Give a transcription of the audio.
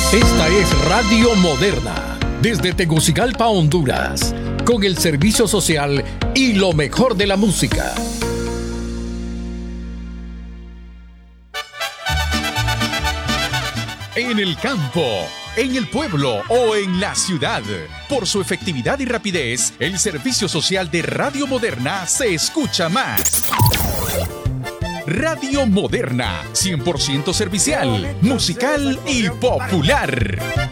Esta es Radio Moderna, desde Tegucigalpa, Honduras, con el servicio social y lo mejor de la música. En el campo, en el pueblo o en la ciudad. Por su efectividad y rapidez, el servicio social de Radio Moderna se escucha más. Radio Moderna, 100% servicial, musical y popular.